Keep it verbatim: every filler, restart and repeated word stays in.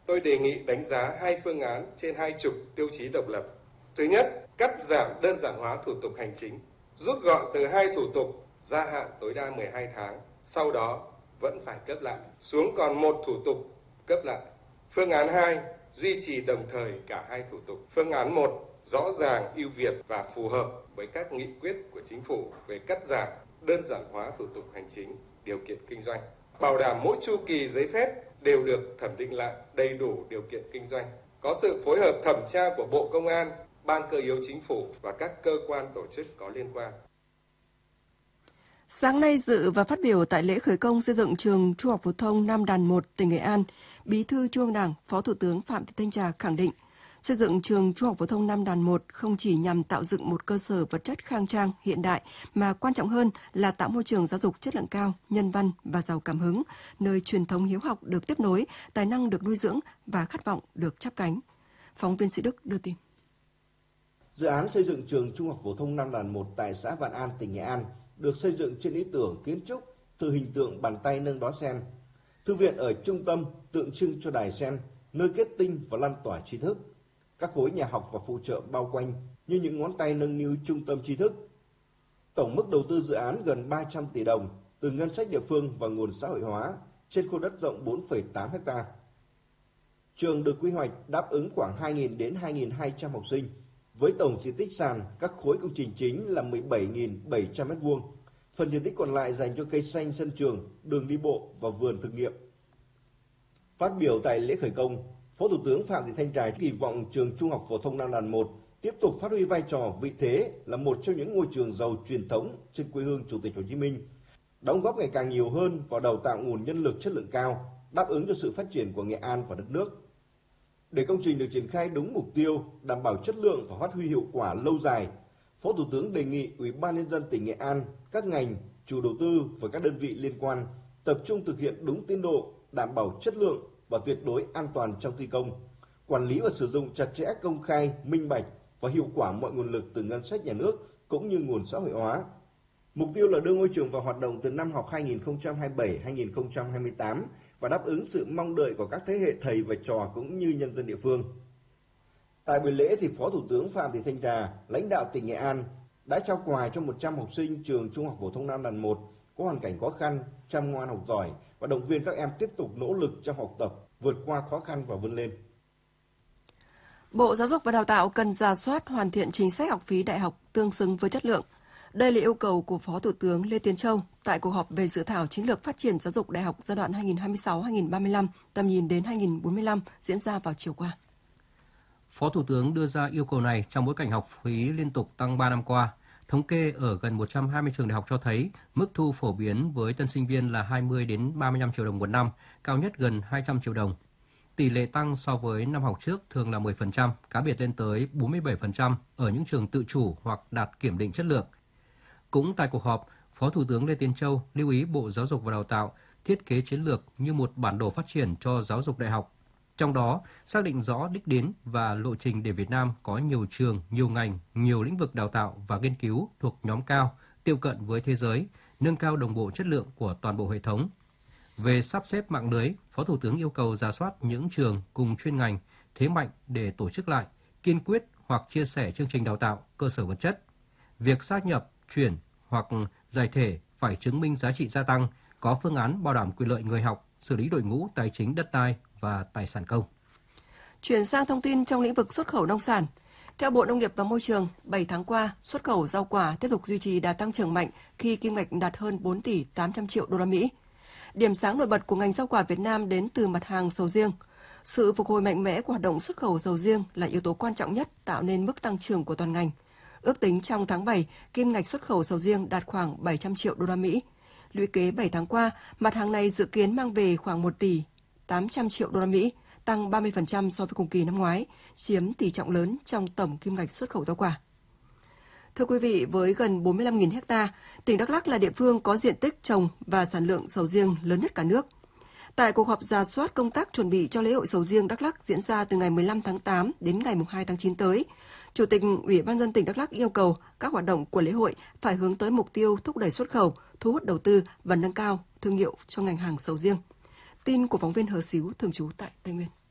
tôi đề nghị đánh giá hai phương án trên hai trục tiêu chí độc lập. Thứ nhất, cắt giảm đơn giản hóa thủ tục hành chính, rút gọn từ hai thủ tục gia hạn tối đa mười hai tháng, sau đó vẫn phải cấp lại, xuống còn một thủ tục cấp lại. Phương án hai, duy trì đồng thời cả hai thủ tục. Phương án một, rõ ràng, ưu việt và phù hợp với các nghị quyết của chính phủ về cắt giảm, đơn giản hóa thủ tục hành chính, điều kiện kinh doanh. Bảo đảm mỗi chu kỳ giấy phép đều được thẩm định lại đầy đủ điều kiện kinh doanh. Có sự phối hợp thẩm tra của Bộ Công an, Ban Cơ yếu Chính phủ và các cơ quan tổ chức có liên quan. Sáng nay dự và phát biểu tại lễ khởi công xây dựng trường Trung học phổ thông Nam Đàn một, tỉnh Nghệ An, Bí thư Trung ương Đảng, Phó Thủ tướng Phạm Thị Thanh Trà khẳng định, xây dựng trường Trung học phổ thông Nam Đàn một không chỉ nhằm tạo dựng một cơ sở vật chất khang trang, hiện đại, mà quan trọng hơn là tạo môi trường giáo dục chất lượng cao, nhân văn và giàu cảm hứng, nơi truyền thống hiếu học được tiếp nối, tài năng được nuôi dưỡng và khát vọng được chắp cánh. Phóng viên Sĩ Đức đưa tin. Dự án xây dựng trường Trung học phổ thông Nam Đàn một tại xã Vạn An, tỉnh Nghệ An được xây dựng trên ý tưởng kiến trúc từ hình tượng bàn tay nâng đóa sen. Thư viện ở trung tâm tượng trưng cho đài sen, nơi kết tinh và lan tỏa tri thức. Các khối nhà học và phụ trợ bao quanh như những ngón tay nâng niu trung tâm tri thức. Tổng mức đầu tư dự án gần ba trăm tỷ đồng từ ngân sách địa phương và nguồn xã hội hóa trên khu đất rộng bốn phẩy tám héc ta. Trường được quy hoạch đáp ứng khoảng hai nghìn đến hai nghìn hai trăm học sinh, với tổng diện tích sàn các khối công trình chính là mười bảy nghìn bảy trăm mét vuông. Phần diện tích còn lại dành cho cây xanh sân trường, đường đi bộ và vườn thực nghiệm. Phát biểu tại lễ khởi công, Phó Thủ tướng Phạm Thị Thanh Trà kỳ vọng trường Trung học phổ thông Nam Đàn một tiếp tục phát huy vai trò vị thế là một trong những ngôi trường giàu truyền thống trên quê hương Chủ tịch Hồ Chí Minh, đóng góp ngày càng nhiều hơn vào đào tạo nguồn nhân lực chất lượng cao, đáp ứng cho sự phát triển của Nghệ An và đất nước. Để công trình được triển khai đúng mục tiêu, đảm bảo chất lượng và phát huy hiệu quả lâu dài, Phó Thủ tướng đề nghị Ủy ban Nhân dân tỉnh Nghệ An, các ngành, chủ đầu tư và các đơn vị liên quan tập trung thực hiện đúng tiến độ, đảm bảo chất lượng và tuyệt đối an toàn trong thi công, quản lý và sử dụng chặt chẽ, công khai, minh bạch và hiệu quả mọi nguồn lực từ ngân sách nhà nước cũng như nguồn xã hội hóa. Mục tiêu là đưa ngôi trường vào hoạt động từ năm học hai nghìn không trăm hai mươi bảy hai nghìn không trăm hai mươi tám và đáp ứng sự mong đợi của các thế hệ thầy và trò cũng như nhân dân địa phương. Tại buổi lễ thì Phó Thủ tướng Phạm Thị Thanh Trà, lãnh đạo tỉnh Nghệ An đã trao quà cho một trăm học sinh trường Trung học phổ thông Nam Đàn một có hoàn cảnh khó khăn, chăm ngoan học giỏi và động viên các em tiếp tục nỗ lực trong học tập, vượt qua khó khăn và vươn lên. Bộ Giáo dục và Đào tạo cần rà soát hoàn thiện chính sách học phí đại học tương xứng với chất lượng. Đây là yêu cầu của Phó Thủ tướng Lê Tiến Châu tại cuộc họp về dự thảo chiến lược phát triển giáo dục đại học giai đoạn hai nghìn không trăm hai mươi sáu đến hai nghìn không trăm ba mươi lăm, tầm nhìn đến hai nghìn không trăm bốn mươi lăm diễn ra vào chiều qua. Phó Thủ tướng đưa ra yêu cầu này trong bối cảnh học phí liên tục tăng ba năm qua. Thống kê ở gần một trăm hai mươi trường đại học cho thấy mức thu phổ biến với tân sinh viên là hai mươi đến ba mươi lăm triệu đồng một năm, cao nhất gần hai trăm triệu đồng. Tỷ lệ tăng so với năm học trước thường là mười phần trăm, cá biệt lên tới bốn mươi bảy phần trăm ở những trường tự chủ hoặc đạt kiểm định chất lượng. Cũng tại cuộc họp, Phó Thủ tướng Lê Tiến Châu lưu ý Bộ Giáo dục và Đào tạo thiết kế chiến lược như một bản đồ phát triển cho giáo dục đại học. Trong đó, xác định rõ đích đến và lộ trình để Việt Nam có nhiều trường, nhiều ngành, nhiều lĩnh vực đào tạo và nghiên cứu thuộc nhóm cao, tiếp cận với thế giới, nâng cao đồng bộ chất lượng của toàn bộ hệ thống. Về sắp xếp mạng lưới, Phó Thủ tướng yêu cầu rà soát những trường cùng chuyên ngành, thế mạnh để tổ chức lại, kiên quyết hoặc chia sẻ chương trình đào tạo, cơ sở vật chất. Việc sát nhập, chuyển hoặc giải thể phải chứng minh giá trị gia tăng, có phương án bảo đảm quyền lợi người học, xử lý đội ngũ tài chính đất đai và tài sản công. Chuyển sang thông tin trong lĩnh vực xuất khẩu nông sản. Theo Bộ Nông nghiệp và Môi trường, bảy tháng qua, xuất khẩu rau quả tiếp tục duy trì đà tăng trưởng mạnh khi kim ngạch đạt hơn bốn tỷ tám trăm triệu đô la Mỹ. Điểm sáng nổi bật của ngành rau quả Việt Nam đến từ mặt hàng sầu riêng. Sự phục hồi mạnh mẽ của hoạt động xuất khẩu sầu riêng là yếu tố quan trọng nhất tạo nên mức tăng trưởng của toàn ngành. Ước tính trong tháng bảy, kim ngạch xuất khẩu sầu riêng đạt khoảng bảy trăm triệu đô la Mỹ. Lũy kế bảy tháng qua, mặt hàng này dự kiến mang về khoảng một tỷ tám trăm triệu đô la Mỹ, tăng ba mươi phần trăm so với cùng kỳ năm ngoái, chiếm tỷ trọng lớn trong tổng kim ngạch xuất khẩu rau quả. Thưa quý vị, với gần bốn mươi lăm nghìn héc ta, tỉnh Đắk Lắk là địa phương có diện tích trồng và sản lượng sầu riêng lớn nhất cả nước. Tại cuộc họp rà soát công tác chuẩn bị cho lễ hội sầu riêng Đắk Lắk diễn ra từ ngày mười lăm tháng tám đến ngày hai tháng chín tới, Chủ tịch Ủy ban nhân dân tỉnh Đắk Lắk yêu cầu các hoạt động của lễ hội phải hướng tới mục tiêu thúc đẩy xuất khẩu, thu hút đầu tư và nâng cao thương hiệu cho ngành hàng sầu riêng. Tin của phóng viên Hờ Xíu thường trú tại Tây Nguyên.